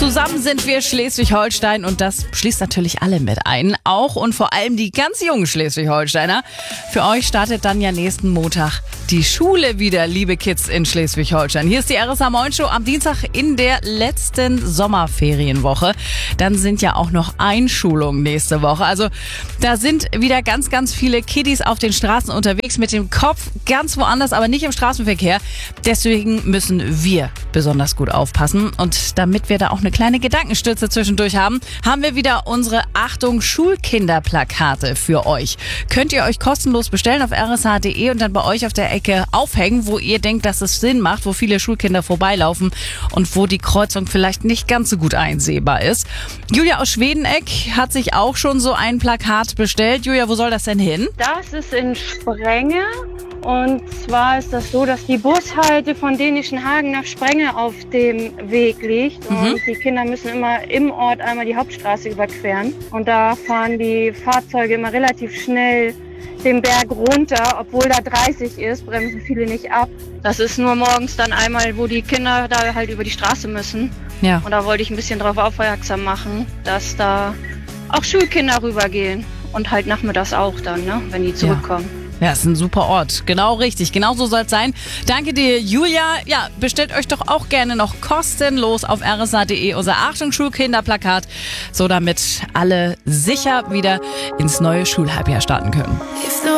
Zusammen sind wir Schleswig-Holstein und das schließt natürlich alle mit ein. Auch und vor allem die ganz jungen Schleswig-Holsteiner. Für euch startet dann ja nächsten Montag die Schule wieder, liebe Kids in Schleswig-Holstein. Hier ist die RSA Moin Show am Dienstag in der letzten Sommerferienwoche. Dann sind ja auch noch Einschulungen nächste Woche. Also da sind wieder ganz, ganz viele Kiddies auf den Straßen unterwegs mit dem Kopf ganz woanders, aber nicht im Straßenverkehr. Deswegen müssen wir besonders gut aufpassen. Und damit wir da auch eine kleine Gedankenstütze zwischendurch haben, haben wir wieder unsere Achtung Schulkinderplakate für euch. Könnt ihr euch kostenlos bestellen auf rsh.de und dann bei euch auf der Ecke aufhängen, wo ihr denkt, dass es Sinn macht, wo viele Schulkinder vorbeilaufen und wo die Kreuzung vielleicht nicht ganz so gut einsehbar ist. Julia aus Schwedeneck hat sich auch schon so ein Plakat bestellt. Julia, wo soll das denn hin? Das ist in Sprenge. Und zwar ist das so, dass die Bushalte von Dänischenhagen nach Sprenge auf dem Weg liegt. Und die Kinder müssen immer im Ort einmal die Hauptstraße überqueren. Und da fahren die Fahrzeuge immer relativ schnell den Berg runter, obwohl da 30 ist, bremsen viele nicht ab. Das ist nur morgens dann einmal, wo die Kinder da halt über die Straße müssen. Ja. Und da wollte ich ein bisschen darauf aufmerksam machen, dass da auch Schulkinder rübergehen. Und halt nachmittags auch dann, ne, wenn die zurückkommen. Ja, ist ein super Ort. Genau richtig. Genau so soll es sein. Danke dir, Julia. Ja, bestellt euch doch auch gerne noch kostenlos auf rsa.de unser Achtung Schulkinderplakat, so damit alle sicher wieder ins neue Schulhalbjahr starten können.